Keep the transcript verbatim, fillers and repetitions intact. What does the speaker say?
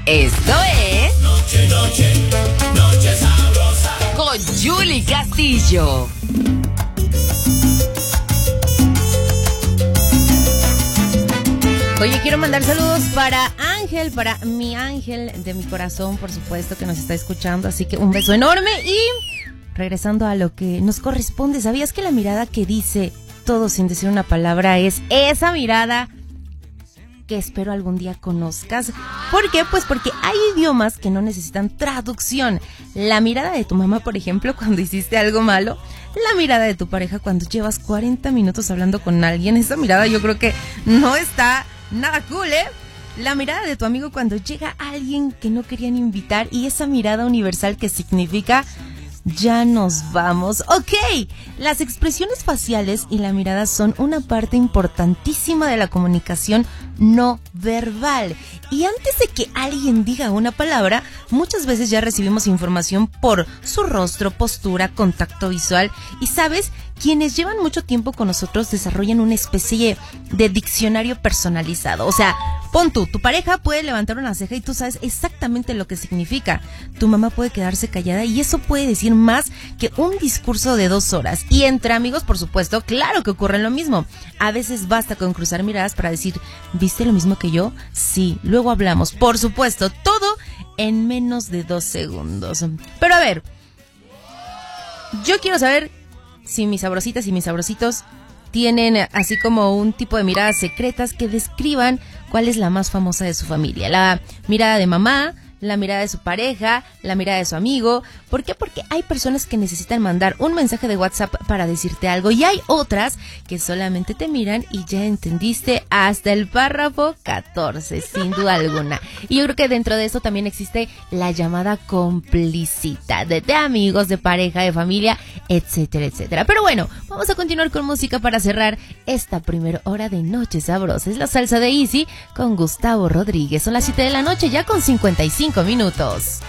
Esto es Noche, noche, noche sabrosa con Yuli Castillo. Oye, quiero mandar saludos para Ángel, para mi ángel de mi corazón, por supuesto, que nos está escuchando. Así que un beso enorme y regresando a lo que nos corresponde. ¿Sabías que la mirada que dice todo sin decir una palabra es esa mirada que espero algún día conozcas? ¿Por qué? Pues porque hay idiomas que no necesitan traducción. La mirada de tu mamá, por ejemplo, cuando hiciste algo malo. La mirada de tu pareja cuando llevas cuarenta minutos hablando con alguien. Esa mirada yo creo que no está nada cool, ¿eh? La mirada de tu amigo cuando llega alguien que no querían invitar. Y esa mirada universal que significa: ya nos vamos. Ok, las expresiones faciales y la mirada son una parte importantísima de la comunicación no verbal. Y antes de que alguien diga una palabra, muchas veces ya recibimos información por su rostro, postura, contacto visual. Y sabes, quienes llevan mucho tiempo con nosotros desarrollan una especie de diccionario personalizado. O sea, pon tú, tu pareja puede levantar una ceja y tú sabes exactamente lo que significa. Tu mamá puede quedarse callada y eso puede decir más que un discurso de dos horas. Y entre amigos, por supuesto, claro que ocurre lo mismo. A veces basta con cruzar miradas para decir: ¿viste lo mismo que yo? Sí, luego hablamos. Por supuesto, todo en menos de dos segundos. Pero a ver, yo quiero saber si mis sabrositas y mis sabrositos tienen así como un tipo de miradas secretas que describan cuál es la más famosa de su familia. La mirada de mamá, la mirada de su pareja, la mirada de su amigo. ¿Por qué? Porque hay personas que necesitan mandar un mensaje de WhatsApp para decirte algo y hay otras que solamente te miran y ya entendiste hasta el párrafo catorce, sin duda alguna. Y yo creo que dentro de eso también existe la llamada complicita de, de amigos, de pareja, de familia, etcétera, etcétera. Pero bueno, vamos a continuar con música para cerrar esta primera hora de Noche Sabrosa. Es la salsa de Easy con Gustavo Rodríguez. Son las siete de la noche ya con cincuenta y cinco minutos.